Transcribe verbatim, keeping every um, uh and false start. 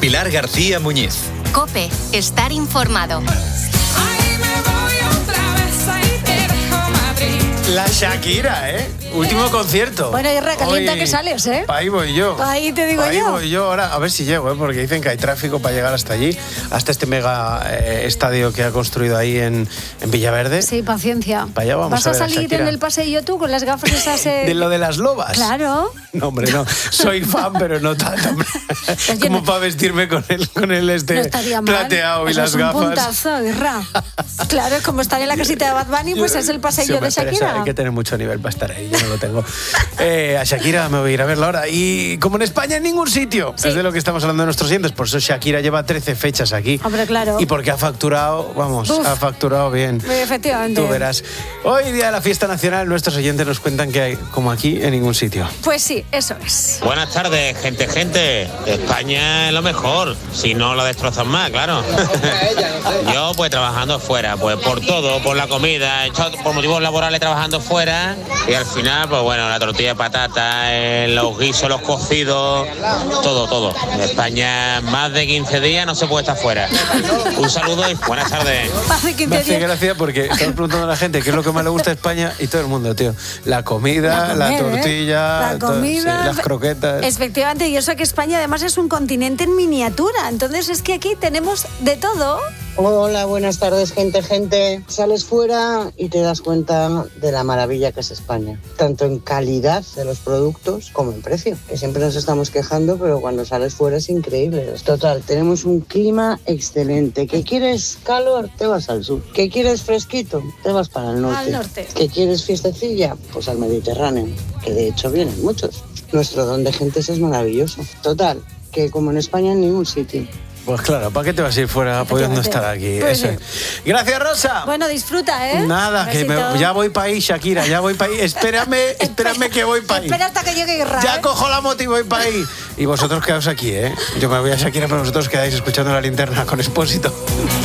Pilar García Muñiz. COPE, estar informado. La Shakira, ¿eh? Último concierto. Bueno, Irra, calienta Hoy, que sales, ¿eh? Pa' ahí voy yo. Pa' ahí te digo pa' ahí yo. voy yo ahora, a ver si llego, ¿eh? Porque dicen que hay tráfico para llegar hasta allí, hasta este mega eh, estadio que ha construido ahí en, en Villaverde. Sí, paciencia. Para allá vamos ¿Vas a a, ver a salir Shakira. en el paseillo tú con las gafas esas? Eh... ¿De lo de las lobas? Claro. No, hombre, no. Soy fan, pero no tanto. Oye, Como no- para vestirme con el, con el este No estaría mal. plateado y Eso las es un gafas. puntazo, Irra. Claro, es como estar en la casita de Bad Bunny, pues es el paseillo Sí, hombre, de pero eso Shakira. hay que tener mucho nivel para estar ahí, yo no lo tengo. Eh, a Shakira me voy a ir a verla ahora. Y como en España en ningún sitio, Sí. es de lo que estamos hablando de nuestros oyentes, por eso Shakira lleva trece fechas aquí. Hombre, claro. Y porque ha facturado, vamos, Uf. ha facturado bien. Efectivamente. Tú verás. Hoy, día de la fiesta nacional, nuestros oyentes nos cuentan que hay, como aquí, en ningún sitio. Pues sí, eso es. Buenas tardes, gente, gente. España es lo mejor, si no lo destrozan más, claro. Yo, pues, trabajando fuera, pues, por todo, por la comida, he hecho por motivos laborales trabajando fuera y al final, pues, bueno, la tortilla de patata, eh, los guisos, los cocidos, todo, todo. En España, más de quince días no se puede estar fuera. Un saludo y buenas tardes. Hace Me quince hace días. gracia porque estamos preguntando a la gente qué es lo que más le gusta a España y todo el mundo, tío. La comida, la, comer, ¿eh? tortilla, La todo, comida, sí, las croquetas. Efectivamente, y eso que España además es un continente en miniatura. Entonces es que aquí tenemos de todo. Hola, buenas tardes, gente, gente. Sales fuera y te das cuenta de la maravilla que es España, tanto en calidad de los productos como en precio, que siempre nos estamos quejando, pero cuando sales fuera es increíble. Total, tenemos un clima excelente. ¿Que quieres calor? Te vas al sur. ¿Que quieres fresquito? Te vas para el norte. Al norte. ¿Que quieres fiestecilla? Pues al Mediterráneo, que de hecho vienen muchos. Nuestro don de gentes es maravilloso. Total, que como en España en ningún sitio. Pues claro, ¿para qué te vas a ir fuera pudiendo estar aquí? Pues Eso es. Gracias, Rosa. Bueno, disfruta, ¿eh? Nada, que me- Besito. ya voy para ahí, Shakira, ya voy para ahí. Espérame, espérame que voy para ahí. Espera hasta que llegue Irra. Ya ¿eh? cojo la moto y voy para ahí. Y vosotros quedaos aquí, ¿eh? Yo me voy a Shakira, pero vosotros quedáis escuchando La Linterna con Expósito.